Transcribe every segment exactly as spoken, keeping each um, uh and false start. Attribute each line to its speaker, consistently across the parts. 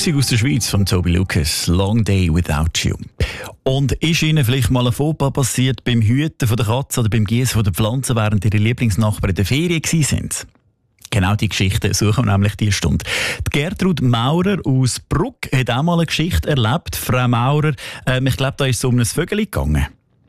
Speaker 1: Musik aus der Schweiz von Toby Lucas, «Long Day Without You». Und ist Ihnen vielleicht mal ein Fauxpas passiert beim Hüten von der Katze oder beim Gießen der Pflanzen, während Ihre Lieblingsnachbarn in der Ferien waren? Genau die Geschichte suchen wir nämlich diese Stunde. Die Gertrud Maurer aus Bruck hat auch mal eine Geschichte erlebt. Frau Maurer, ähm, ich glaube, da ist es um ein Vögel gegangen.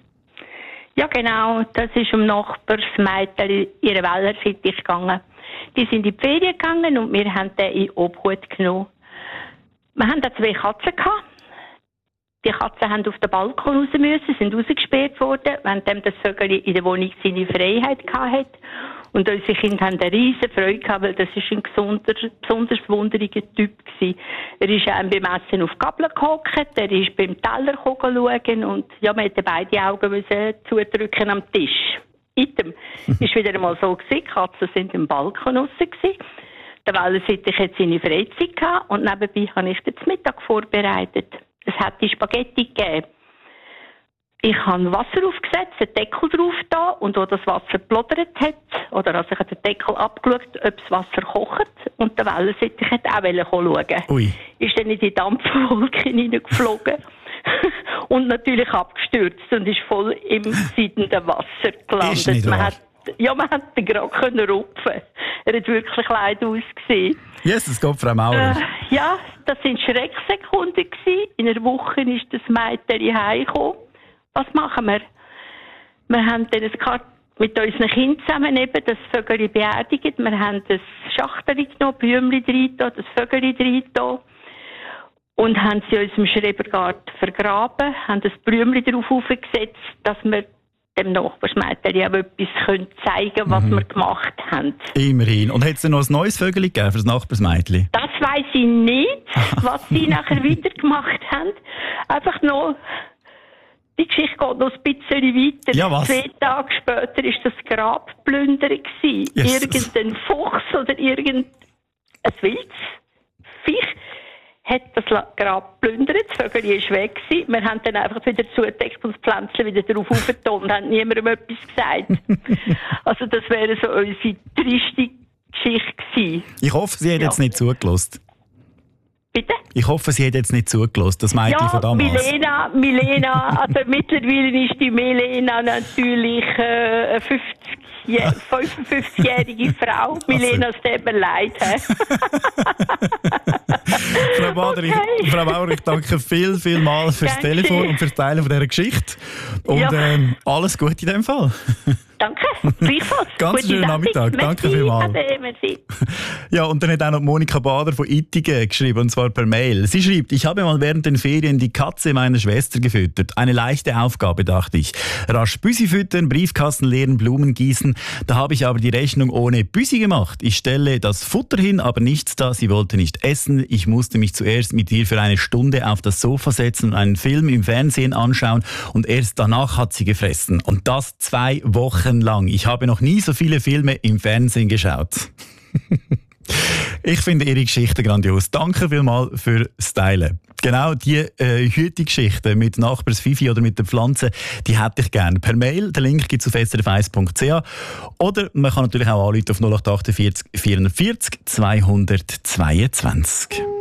Speaker 2: Ja, genau. Das ist um Nachbarsmädchen ihre Wellensittich gegangen. Die sind in die Ferien gegangen und wir haben den in Obhut genommen. Wir hatten da zwei Katzen gehabt. Die Katzen haben auf den Balkon raus müssen, sind rausgesperrt worden, während das Vögel in der Wohnung seine Freiheit hatte. Und unsere Kinder haben eine riesen Freude gehabt, weil das ist ein gesunder, besonders wunderiger Typ gewesen. Er ist auch beim Essen auf die Gabel gehockt, er ist beim Teller schauen und ja, wir hätten beide Augen müssen zudrücken am Tisch. Item. Ist wieder einmal so gewesen, die Katzen sind im Balkon raus gewesen. Der Wellensittich hat seine Freizeit gehabt und nebenbei habe ich den Mittag vorbereitet. Es hat die Spaghetti gegeben. Ich habe Wasser aufgesetzt, einen Deckel drauf da und wo das Wasser geplodert hat, oder also ich habe den Deckel abgeschaut, ob das Wasser kocht und der Wellensittich hat auch schauen.
Speaker 1: Ui.
Speaker 2: Ist dann in die Dampfwolke hineingeflogen und natürlich abgestürzt und ist voll im siedenden Wasser gelandet.
Speaker 1: Ist nicht
Speaker 2: man
Speaker 1: wahr.
Speaker 2: hat, ja, man hat den gerade können rupfen. Er hat wirklich leid ausgesehen.
Speaker 1: Jesus Gott, Frau Maurer.
Speaker 2: Äh, ja, das waren Schrecksekunden gewesen. In einer Woche ist das Mädchen heimgekommen. Was machen wir? Wir haben dann mit unseren Kindern zusammen eben das Vögel beerdigt. Wir haben das Schachtel genommen, Blümchen rein, das Vögel rein und haben sie in unserem Schrebergarten vergraben, haben das Blümchen darauf aufgesetzt, dass wir dem Nachbarsmädchen auch etwas zeigen können, was mhm. wir gemacht haben.
Speaker 1: Immerhin. Und hat es denn noch ein neues Vögel gegeben für das Nachbarsmädchen?
Speaker 2: Das weiss ich nicht, was sie nachher wieder gemacht haben. Einfach noch... Die Geschichte geht noch ein bisschen weiter.
Speaker 1: Ja, was?
Speaker 2: Zwei Tage später war das Grabplünder.
Speaker 1: Yes.
Speaker 2: Irgendein Fuchs oder irgendein wildes Viech hat das Grab geplündert. Das Vögel war weg. Wir haben dann einfach wieder zugedeckt und das Pflänzchen wieder drauf aufgetan und haben niemandem etwas gesagt. Also das wäre so unsere triste Geschichte gewesen.
Speaker 1: Ich hoffe, sie hat
Speaker 2: ja.
Speaker 1: jetzt nicht zugelassen.
Speaker 2: Bitte?
Speaker 1: Ich hoffe, sie hat jetzt nicht zugelassen, das Mädchen
Speaker 2: ja,
Speaker 1: von damals.
Speaker 2: Milena, Milena, also mittlerweile ist die Milena natürlich äh, eine fünfundfünfzigjährige Frau. Also. Milena, es tut mir leid.
Speaker 1: Frau Bader, okay. ich, Frau Bauer, ich danke viel, viel mal fürs
Speaker 2: Danke.
Speaker 1: Telefon und fürs Teilen von dieser Geschichte. Und
Speaker 2: ja.
Speaker 1: ähm, alles Gute in dem Fall.
Speaker 2: Danke, gleichfalls.
Speaker 1: Ganz schönen Nachmittag, danke vielmals. Ja, und dann hat auch noch Monika Bader von Ittigen geschrieben, und zwar per Mail. Sie schreibt, ich habe mal während den Ferien die Katze meiner Schwester gefüttert. Eine leichte Aufgabe, dachte ich. Rasch Büsi füttern, Briefkasten leeren, Blumen gießen. Da habe ich aber die Rechnung ohne Büsi gemacht. Ich stelle das Futter hin, aber nichts da. Sie wollte nicht essen. Ich musste mich zuerst mit ihr für eine Stunde auf das Sofa setzen und einen Film im Fernsehen anschauen. Und erst danach hat sie gefressen. Und das zwei Wochen lang. Ich habe noch nie so viele Filme im Fernsehen geschaut. Ich finde Ihre Geschichte grandios. Danke vielmals für das Teilen. Genau, die äh, Hütungsgeschichten mit Nachbarsfifi oder mit den Pflanzen, die hätte ich gerne per Mail. Den Link gibt es auf s r f eins punkt c h. Oder man kann natürlich auch anrufen auf null acht acht vier vier vierzig zweihundertzweiundzwanzig.